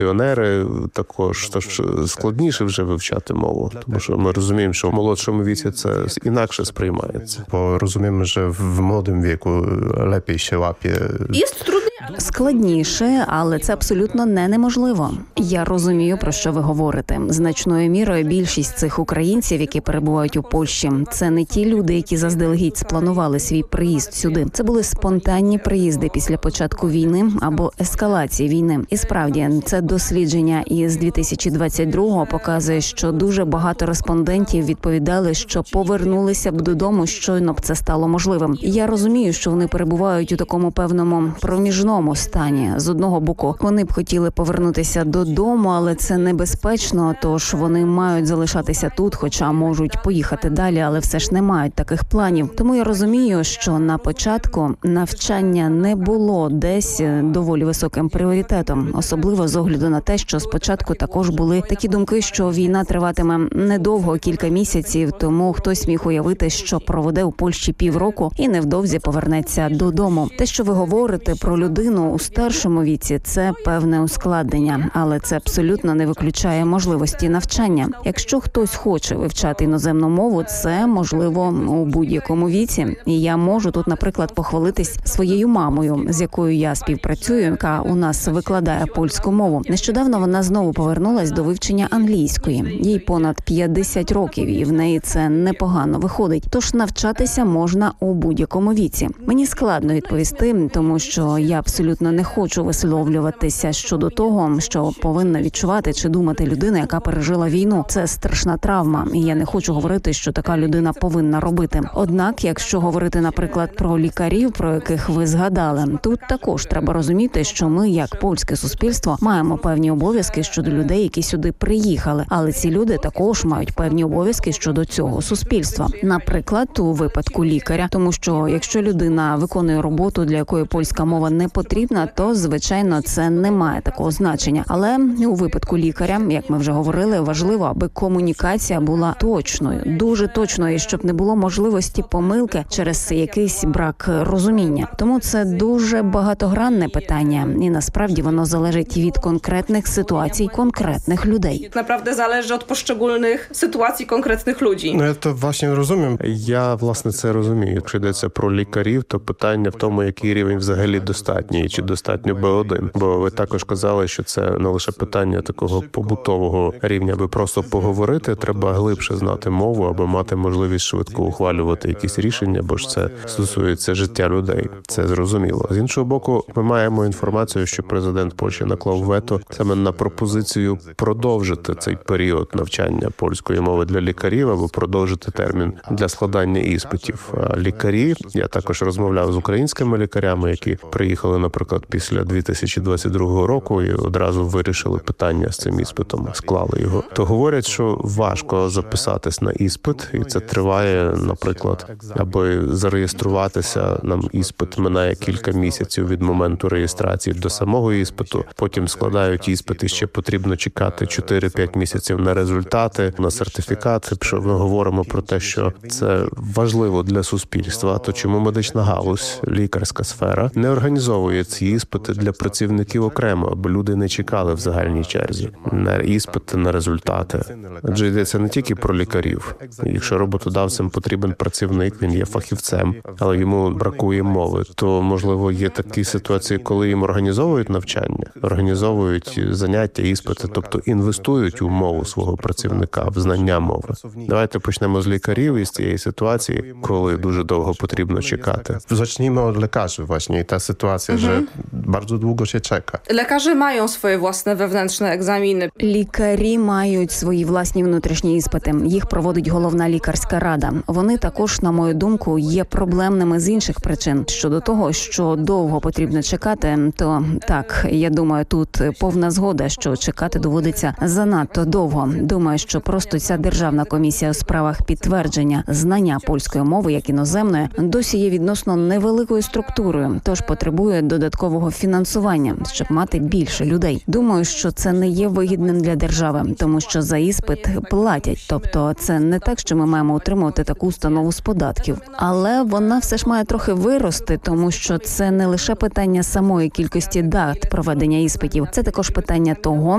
піонери також, тож складніше вже вивчати мову, тому що ми розуміємо, що в молодшому віці це інакше сприймається. Bo rozumiemy, że w młodym wieku lepiej się łapie. Складніше, але це абсолютно неможливо. Я розумію, про що ви говорите. Значною мірою більшість цих українців, які перебувають у Польщі, це не ті люди, які заздалегідь спланували свій приїзд сюди. Це були спонтанні приїзди після початку війни або ескалації війни. І справді, це дослідження із 2022-го показує, що дуже багато респондентів відповідали, що повернулися б додому, щойно б це стало можливим. Я розумію, що вони перебувають у такому певному проміжному стані. З одного боку, вони б хотіли повернутися додому, але це небезпечно, тож вони мають залишатися тут, хоча можуть поїхати далі, але все ж не мають таких планів. Тому я розумію, що на початку навчання не було десь доволі високим пріоритетом, особливо з огляду на те, що спочатку також були такі думки, що війна триватиме недовго, кілька місяців, тому хтось міг уявити, що проведе у Польщі півроку і невдовзі повернеться додому. Те, що ви говорите про людину у старшому віці, це певне ускладнення, але це абсолютно не виключає можливості навчання. Якщо хтось хоче вивчати іноземну мову, це можливо у будь-якому віці. І я можу тут, наприклад, похвалитись своєю мамою, з якою я співпрацюю, яка у нас викладає польську мову. Нещодавно вона знову повернулась до вивчення англійської. Їй понад 50 років, і в неї це непогано виходить. Тож навчатися можна у будь-якому віці. Мені складно відповісти, тому що я абсолютно не хочу висловлюватися щодо того, що повинна відчувати чи думати людина, яка пережила війну. Це страшна травма, і я не хочу говорити, що така людина повинна робити. Однак, якщо говорити, наприклад, про лікарів, про яких ви згадали, тут також треба розуміти, що ми, як польське суспільство, маємо певні обов'язки щодо людей, які сюди приїхали. Але ці люди також мають певні обов'язки щодо цього суспільства. Наприклад, у випадку лікаря, тому що якщо людина виконує роботу, для якої польська мова не потрібна, то, звичайно, це не має такого значення. Але у випадку лікаря, як ми вже говорили, важливо, аби комунікація була точною, дуже точною, щоб не було можливості помилки через якийсь брак розуміння. Тому це дуже багатогранне питання, і насправді воно залежить від конкретних ситуацій, конкретних людей. Naprawdę zależy od poszczególnych sytuacji konkretnych ludzi. No ja to właśnie rozumiem. Я, власне, це розумію. Якщо йдеться про лікарів, то питання в тому, який рівень взагалі достатній, чи достатньо Б1. Бо ви також казали, що це не лише питання такого побутового рівня, аби просто поговорити, треба глибше знати мову, аби мати можливість швидко ухвалювати якісь рішення, бо ж це стосується життя людей. Це зрозуміло. З іншого боку, ми маємо інформацію, що президент Польщі наклав вето саме на пропозицію продовжити цей період навчання польської мови для лікарів, або продовжити термін для складання іспитів. Лікарі, я також розмовляв з українськими лікарями, які приїхали, наприклад, після 2022 року і одразу вирішили питання з цим іспитом, склали його. То говорять, що важко записатись на іспит, і це триває, наприклад, аби зареєструватися, нам іспит минає кілька місяців від моменту реєстрації до самого іспиту. Потім складають іспит, і ще потрібно чекати 4-5 місяців на результати, на сертифікат. Якщо ми говоримо про те, що це важливо для суспільства, то чому медична галузь, лікарська сфера не організовує ці іспити для працівників окремо, аби люди не чекали в загальній черзі на іспити, на результати. Адже йдеться не тільки про лікарів. Якщо роботодавцям потрібен працівник, він є фахівцем, але йому бракує мови, то, можливо, є такі ситуації, коли їм організовують навчання, організовують заняття, іспити, тобто інвестують у мову свого працівника, в знання мови. Давайте почнемо з лікарів і з цієї ситуації, коли дуже довго потрібно чекати. Zacznijmy od lekarzy właśnie i ta sytuacja, że bardzo długo się czeka. Lekarze mają swoje własne wewnętrzne egzaminy. Лікарі мають свої власні внутрішні іспити. Їх проводить головна лікарська рада. Вони також, на мою думку, є проблемними з інших причин. Щодо того, що довго потрібно чекати, то так, я думаю, тут повна згода, що чекати доводиться занадто довго. Думаю, що просто ця Державна комісія у справах підтвердження знання польської мови як іноземної досі є відносно невеликою структурою, тож потребує додаткового фінансування, щоб мати більше людей. Думаю, що це не є вигідним для держави, тому що за іспит платять. Тобто це не так, що ми маємо утримувати таку установу з податків. Але вона все ж має трохи вирости, тому що це не лише питання самої кількості дат проведення іспитів, це також питання того,